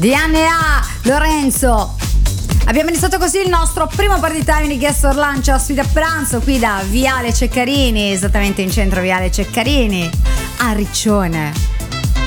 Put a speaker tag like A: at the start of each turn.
A: DNA, Lorenzo. Abbiamo iniziato così il nostro primo party time di Guest or Lunch a Sfida a Pranzo qui da Viale Ceccarini, esattamente in centro Viale Ceccarini, a Riccione.